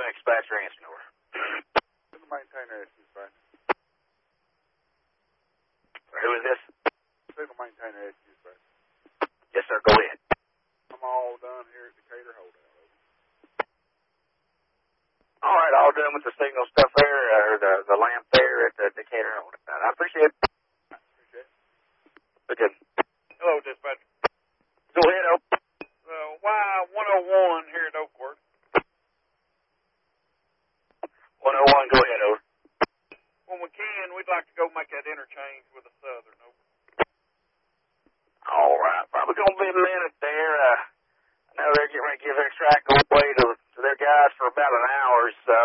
dispatcher answering over. The maintainer is dispatch. Who is this? Signal maintainer is dispatch. Yes, sir. Go ahead. I'm all done here at Decatur holdout. All right, all done with the signal stuff there, or the lamp there at the Decatur holdout. I appreciate it. Appreciate it. Okay. Hello, dispatch. Go ahead, Oak. Y101 here at Oakworth. 101, go ahead, over. When we can, we'd like to go make that interchange with the Southern. Over. All right, probably going to be a minute there. I know they're getting ready to give their track away to their guys for about an hour or so.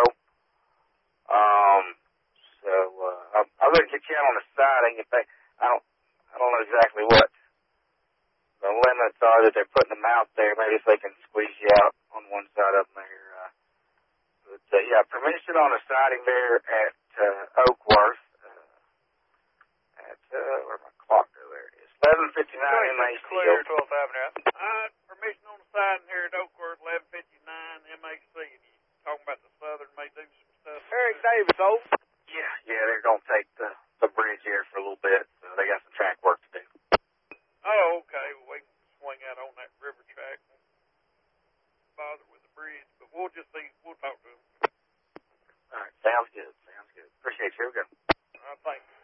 I'll let you get on the siding if they. I don't know exactly what the limits are that they're putting them out there. Maybe if they can squeeze you out on one side of them there. Yeah, permission on the siding there at Oakworth. Where's my clock go? There it is. 11:59 MAC. Clear, 12th Avenue. Permission on the siding here at Oakworth, 11:59 MAC. And you talking about the Southern may do some stuff. Eric Davis, over. Yeah, they're going to take the bridge here for a little bit. So they got some track work to do. Oh, okay. Well, we can swing out on that river track. Won't bother with the bridge, but we'll just see. We'll talk to them. All right, sounds good. Appreciate you. Here we go. Thanks.